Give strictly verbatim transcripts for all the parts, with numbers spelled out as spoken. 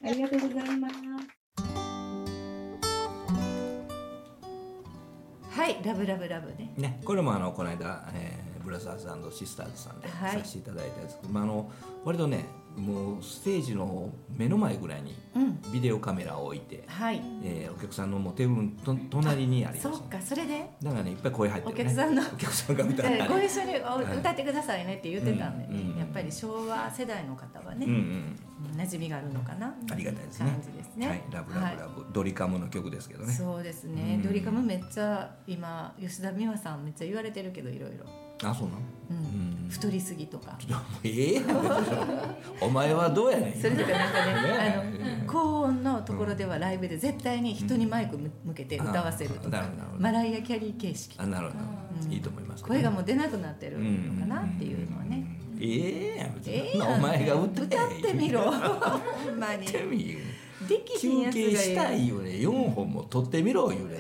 ありがとうございます。はい、ラブラブラブね。 ね、これもあのこの間、えー、ブラザーズ&シスターズさんではいさせていただいたやつ、まあ、あの割とねもうステージの目の前ぐらいにうんビデオカメラを置いて、 はい。 えーお客さんのもうテーブルのと隣にありますそっか、それでだからねいっぱい声入ってるねお客さんのお客さんが歌ったりご一緒にお歌ってくださいねって言ってたんでね、 うんうんやっぱり昭和世代の方はね、 うんうん馴染みがあるのかな、 ありがたいですね感じですね。 はい、ラブラブラブ、ドリカムの曲ですけどね。 そうですね、 うんドリカムめっちゃ今吉田美和さんめっちゃ言われてるけどいろいろ、 あ、そうなの、 うん、太りすぎとか、 ええやんお前はどうやねんそれとかなんかねねあの高音のところではライブで絶対に人にマイク向けて歌わせるとか、 あなるほどなるほどマライア・キャリー形式、 あ、なるほど、 うんいいと思いますけど声がもう出なくなってるのかなっていうのはね、 ええやん別にええやんお前が歌え歌ってみろほんまに歌ってみできひんや休つが憩したいよねよんほんも撮ってみろ言うね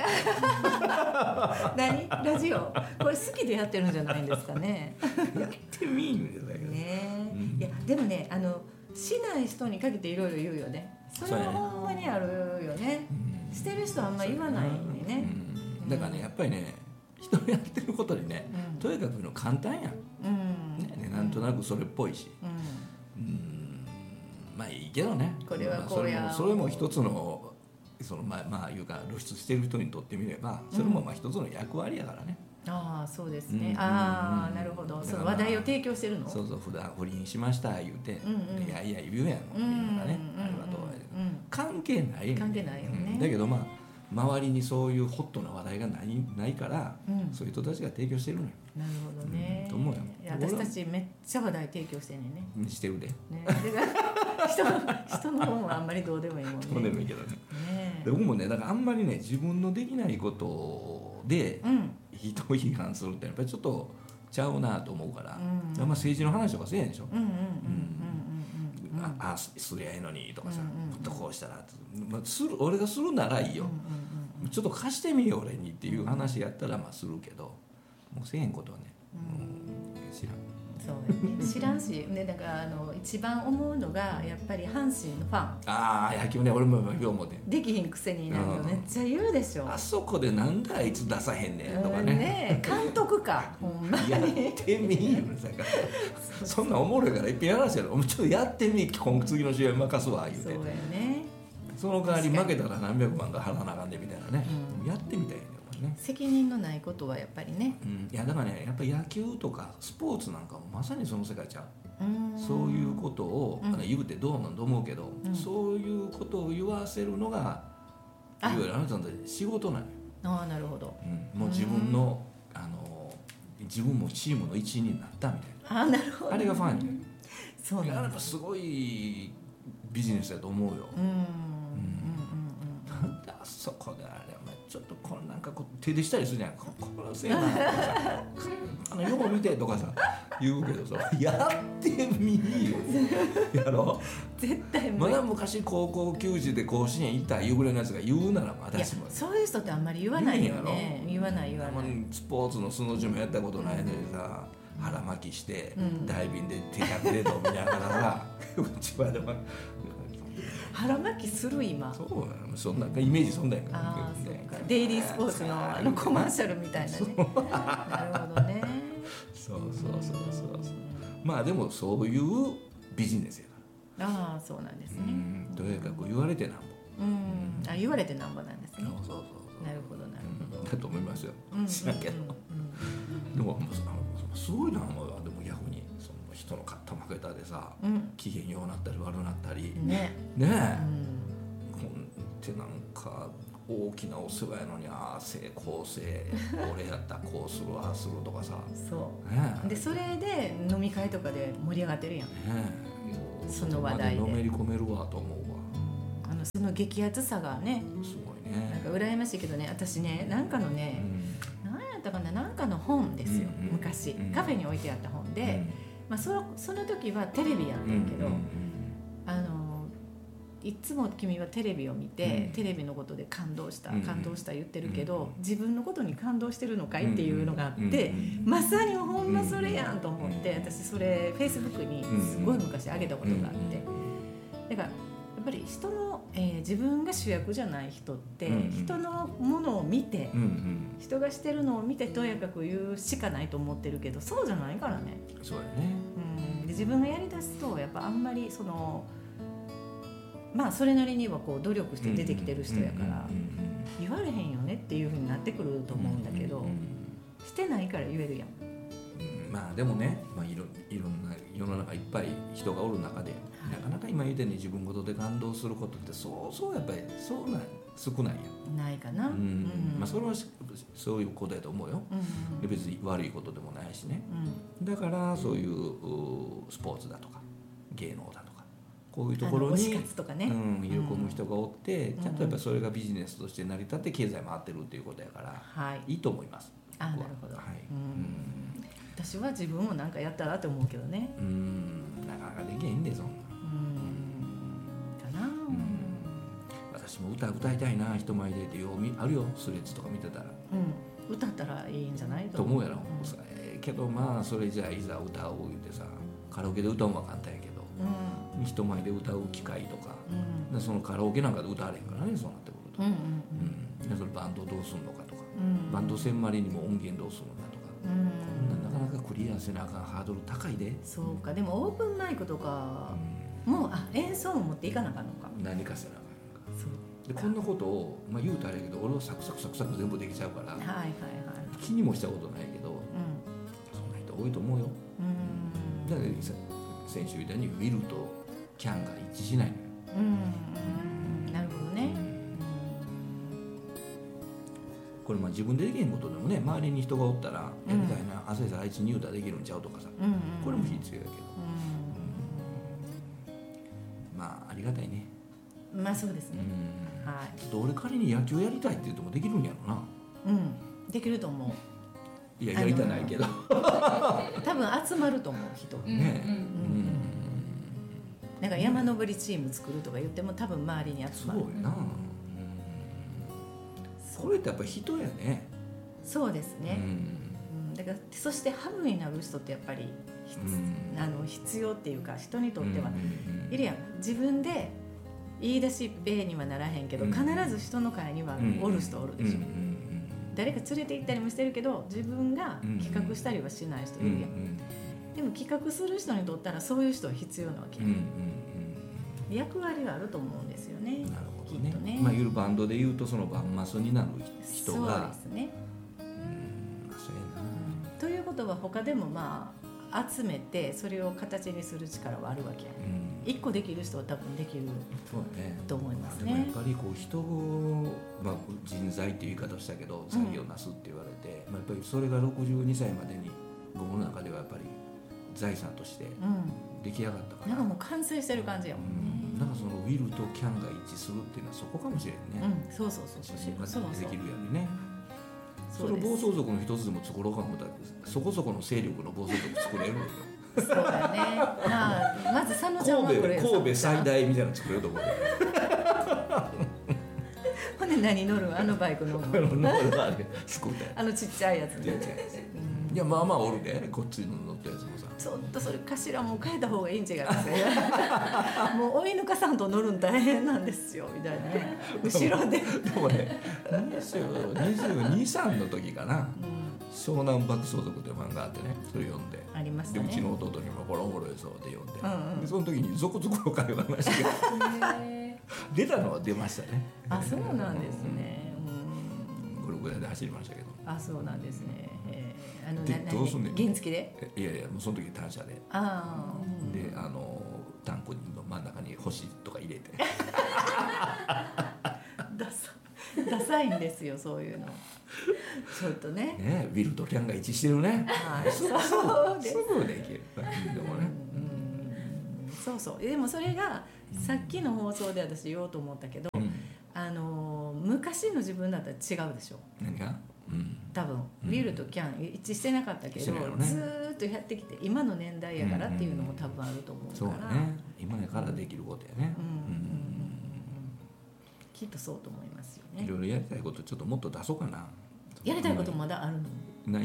何ラジオこれ好きでやってるんじゃないんですかねやってみ言うねだけどねえ、 うんいやでもねあのしない人にかけていろいろ言うよね。それはほんまにあるよね。 うんしてる人はあんま言わないんでね。 うんだからねやっぱりね人のやってることにね、 うんとにかくの簡単やん、 うんねね、なんとなくそれっぽいし、 うんうんまあいいけどねこれはこうやまあそれもそれも一つのそのまあまあいうか露出してる人にとってみればそれもまあ一つの役割やからね、 ああそうですね。 うんああうんなるほど。 だからその話題を提供してるの。 そうそう普段不倫しました言うて、 うんうんいやいや言うやんもん、 うんみんなね、 うんあれはどうやけど、 うん関係ないね関係ないよねうんだけどまあ周りにそういうホットな話題がないないから、 うんそういう人たちが提供してるのよなるほどね。 うんと思うよいや私たちめっちゃ話題提供してんねんね。 してるでね。だから人の人の本はあんまりどうでもいいもんね。 どうでもいいけどねねで僕もねだからあんまりね自分のできないことでうん人を批判するってやっぱりちょっとちゃうなと思うから、 うんあんま政治の話とかせえへんでしょ、 うんうんうんうんうんうんああすすりゃいいのにとかさ、 うんうんうんもっとこうしたらって、まあ、する俺がするならいいよ、ちょっと貸してみよ俺にっていう話やったらまあするけどもうせえへんことはね、うん、知らんそうよね、知らんし、ね、だからあの一番思うのがやっぱり阪神のファンああ野球ね俺も今思ってできひんくせになんかうんめっちゃ言うでしょ、 あそこでなんであいつ出さへんねんとかうんね、 ね監督かほんまにやってみよだからそんなんおもろいからいっぺんやらせやろちょっとやってみ今次の試合任すわ言うてそうやね、 その代わり負けたら何百万か払わなあかんでみたいなね、 うんやってみたいねお前ね、 責任のないことはやっぱりね、 うん、いやだからねやっぱり野球とかスポーツなんかもまさにその世界ちゃう、 うんそういうことを、 うんあの言うてどうなんと思うけど、 んそういうことを言わせるのがいあわゆるあなたの仕事なのよ、 ああなるほど、 うん、もう自分の、あの自分もチームの一員になったみたいなああなるほど、 あれがファンねそういややなんだ、 っぱすごいビジネスだと思うよ、 うんうんうんうんなんであそこであれお前ちょっとこのなんかこう手でしたりするじゃんここのせいなとかさあの横見てとかさ言うけどさやってみよやろ絶対無理まだ昔高校球児で甲子園行ったいうぐらいのやつが言うならばいや私もそういう人ってあんまり言わないよ言ね言わない言わない、 スポーツの素の字もやったことないのにさ腹巻きして、 うんダイビングで手100レードを見ながらさうちはでも腹巻きする今そうなのそんなイメージそんなんやからああそうかデイリースポーツのあのコマーシャルみたいなねなるほどねそうそうそうそうそうまあでもそういうビジネスやかああそうなんですら、うねんとにかく言われてなんぼうんあ言われてなんぼなんですねそうそうそうそうなるほどなるほどだと思いますようん知らんけどうんうんでもあのすごいな思うわでも逆にその人の勝った負けたでさうん機嫌ようなったり悪なったりうんねねうえんこんってなんか大きなお世話やのにああ成功せ俺やったらこうするああするとかさそうねえでそれで飲み会とかで盛り上がってるやんねえその話題でそこまのめり込めるわと思うわあのその激アツさがねすごいなんねか羨ましいけどね私ねなんかのうね、 ん何やったかななんかの本ですよ、 うんうん昔、 うんカフェに置いてあった本で、まあ、そその時はテレビやんうんねんけど、 うんうんあのいつも君はテレビを見て、 うんテレビのことで感動した、 うん感動した言ってるけど、 うん自分のことに感動してるのかいっていうのがあって、 うんまさにほんまそれやんと思って、 うん私それフェイスブックにすごい昔上げたことがあって、だからやっっぱり人の、えー、自分が主役じゃない人って、 うんうん、 人のものを見て、 うんうん、 人がしてるのを見てとやかく言うしかないと思ってるけど、そうじゃないからね。 そうやね、 うん、で自分がやりだすとやっぱあんまりそのまあそれなりにはこう努力して出てきてる人やから言われへんよねっていう風になってくると思うんだけど、 うんうんうん、 してないから言えるやん。 まあでもね、まあ、いろいろんな世の中いっぱい人がおる中で、はい、なかなか今言うてんに自分事で感動することってそうそうやっぱりそうなん少ないやん。 ないかな、うんうん、 まあ、それはそういうことやと思うよ、うんうん、で別に悪いことでもないしね、うん、だからそういうスポーツだとか芸能だとかこういうところに推し活とかね、 うん、入れ込む人がおって、うん、ちゃんとやっぱそれがビジネスとして成り立って経済回ってるっていうことやから、はい、いいと思います。 あ、なるほど、 はい、 うん、私は自分もなんかやったらって思うけどね。 うん、なかなかできへんでそんな。 うんかな、うん、 私も歌歌いたいな人前でってよあるよスレッズとか見てたら、 うん、歌ったらいいんじゃないと思うやろ、うん、けどまあそれじゃあいざ歌を言ってさカラオケで歌うのは簡単やけど、うん、人前で歌う機会とか、うん、でそのカラオケなんかで歌われへんからねそうなってくると、うんうんうん、でそれバンドどうすんのかとか、うん、バンドせんまりにも音源どうするのかとか、うん、こんななかなかクリアせなあかんハードル高いで。 そうか、でもオープンマイクとか、うん、もうあ演奏も持っていかなあかんのか。 何かせなあかんか。そうでこんなことを、まあ、言うたらあれやけど俺はサクサクサクサク全部できちゃうから、はいはいはい、気にもしたことないけど、うん、そんな人多いと思うよ。うんだから先週言ったようにウィルとキャンが一致しないのよ。 うんうんなるほどね、 うん、これまあ自分でできへんことでもね周りに人がおったらやりたいな、あそうやあいつに言うたらできるんちゃうとかさ、うんうん、これも必要やけど、うん、まあありがたいね。 まあそうですね、 うん、はい、俺仮に野球やりたいって言うともできるんやろな。 うんできると思う。 いややりたないけど多分集まると思う人ね、うんうんうん、なんか山登りチーム作るとか言っても多分周りに集まる。 そうやな、うん、これってやっぱ人やね。 そうですね、うん、だからそしてハブになる人ってやっぱり、うん、あの必要っていうか人にとっては、うんうん、いるやん自分で言い出しっぺにはならへんけど、うん、必ず人の会にはおる人おるでしょ、うんうん、誰か連れて行ったりもしてるけど自分が企画したりはしない人いるやん、うんうん、でも企画する人にとったらそういう人は必要なわけや、うんうんうん、役割があると思うんですよね。なるほどね、きっとね、 まあ、いうバンドでいうとそのバンマスになる人がそうですね、 うん、そうやな、 うん、ということは他でもまあ集めてそれを形にする力はあるわけや、うん、一個できる人は多分できると思いますね。 でもやっぱりこう人を、まあ、人材っていう言い方をしたけど作業なすって言われて、うんまあ、やっぱりそれがろくじゅうにさいまでに僕の中ではやっぱり財産として出来上がったから、 うん、なんかもう完成してる感じやもんね、 うん、なんかそのウィルとキャンが一致するっていうのはそこかもしれんね、 うん、そうそうそうそう自分ができるやんね。それを暴走族の一つでも作ろうか思ったらそこそこの勢力の暴走族作れるのよそうだね、まあ、まず佐野ちゃんはこれ神戸最大みたいなの作れると思うほんで何乗るあのバイク乗るのスクーターあのちっちゃいやつで、 いやまあまあおるでこっちの乗ったやつもさちょっとそれ頭もう変えた方がいいん違いますねもう追い抜かさんと乗るん大変なんですよみたいなね後ろででもねにじゅうに、さんの時かな、うん湘南爆走族っていう漫画あってねそれ読んでありましたね。 でうちの弟にもこれおもろいぞって読んで、うんうん、でその時にゾクゾクの会話の話が出たのは出ましたね。 あそうなんですね、 うん、これぐらいで走りましたけど。 あそうなんですね、えー、あのでどうすんねん原付でいやいやもうその時単車であ、うん、であのタンクの真ん中に星とか入れてダサダサいんですよそういうのちょっとねねウィルとキャンが一致してるね、はい、そうですすぐできるでもね、 うん、そうそうでもそれがさっきの放送で私言おうと思ったけど、うん、あの昔の自分だったら違うでしょ。 何が、うん、 多分ウィルとキャン一致してなかったけど、うんね、ずーっとやってきて今の年代やからっていうのも多分あると思うから、 そうね今やからできることやね、うんうんうんきっとそうと思いますよね。 いろいろやりたいことちょっともっと出そうかな。 やりたいことまだあるの？ ないね。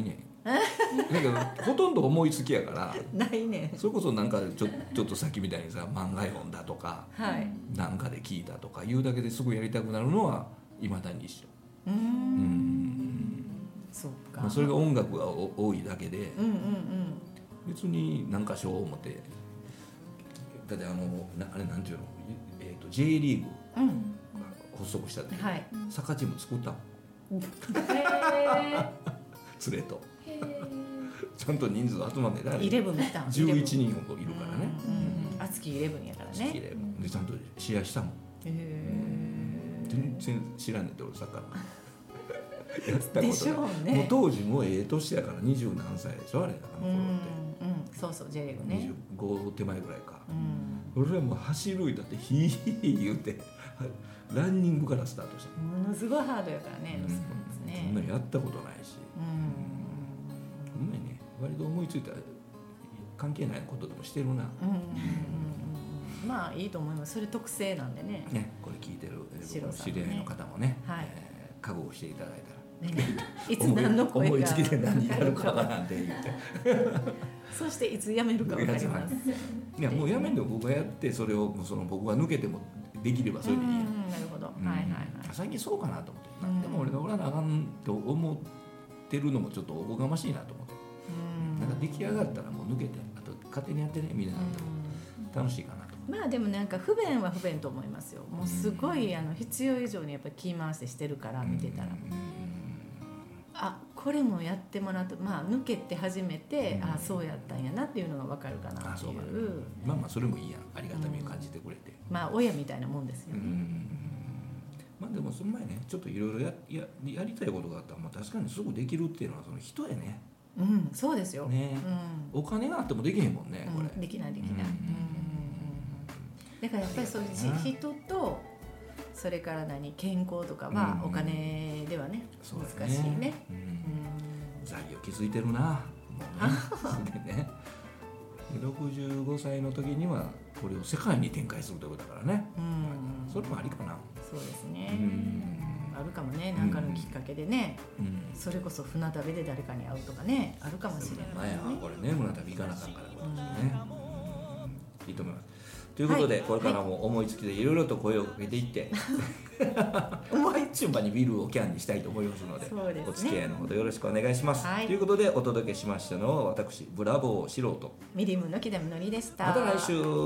なんかほとんど思いつきやからないねそれこそなんかちょちょっとさっきみたいにさ漫画読んだとか、 はい、 なんかで聞いたとか言うだけですぐやりたくなるのはいまだに一緒。 うーんうんそうか、 まあ、それが音楽が多いだけで、 うんうんうん、 別に何かしよう思ってだってあのなあれなんていうの、えー、と J リーグ発足したって、 はい、 サッカーチーム作ったへ連れとえちゃんと人数集まんねえだイレブン来たじゅういちにんいるからね、 うんうん、熱きイレブンやからねでちゃんと試合したもん。 へ全然知らんねんって俺サッカーやったことでしょうね。 もう当時もええ年やから二十何歳でしょあれあの頃って、 うんうん、そうそう J リーグねにじゅうご手前ぐらいか、 うん、 俺はもう走るいだってヒーヒー言うてランニングからスタートした。 ものすごいハードやからね、 うん、 スポーツね。 そんなんやったことないし、 うん、 ほんまにね割と思いついたら関係ないことでもしてるな、 うんうんうんうん、まあいいと思います。それ特性なんでね。 ねこれ聞いてるシロさんね知り合いの方もね、 はいえー覚悟していただいたらね、いつ何の声が思いつきで何やるかなんて言ってそしていつ辞めるか分かります。 いやもうやめんでも僕がやってそれをその僕が抜けてもできればそれでいいや、 うん、なるほど、 うんはいはいはい。 最近そうかなと思って、 うんなんでも俺がおらなあかんと思ってるのもちょっとおこがましいなと思って、 うん、 なんか出来上がったらもう抜けてあと勝手にやってねみたいなのって楽しいかなと。 まあでもなんか不便は不便と思いますよ。もうすごいあの必要以上にやっぱり気回してしてるから見てたら、あこれもやってもらうとまあ抜けて初めて、あそうやったんやなっていうのが分かるかなっていう。 まあまあそれもいいやん、ありがたみを感じてくれて、 まあ親みたいなもんですよね。 まあでもその前ねちょっといろいろやややりたいことがあったら、まあ、確かにすぐできるっていうのはその人やね。 うん、そうですよ。 ね、 うん、 お金があってもできへんもんね、これ。 うん、できないできない。うん、だからやっぱりそういう人とそれから何健康とかはお金ではね、うん、難しいね。 うん、財を築いてるな。もうね。でね、ろくじゅうごさいの時にはこれを世界に展開するということだからね。うん、それもありかな。 そうですね。うんあるかもね、何かのきっかけでね、うん、それこそ船旅で誰かに会うとかね、あるかもしれない、ね。 これね、船旅行かなあかんからことですね、うん。いいと思います。ということで、はい、これからも思いつきでいろいろと声をかけていって、はい、順番にビールをキャンにしたいと思いますので、 そうですね、 お付き合いのほどよろしくお願いします。はい、ということでお届けしましたのは私ブラボー素人ミリムの木田みのりでした。 また来週。